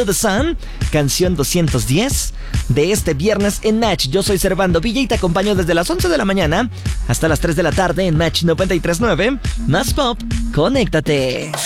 to the Sun, canción 210 de este viernes en Match. Yo soy Servando Villa y te acompaño desde las 11 de la mañana hasta las 3 de la tarde en Match 93.9. Más pop, conéctate.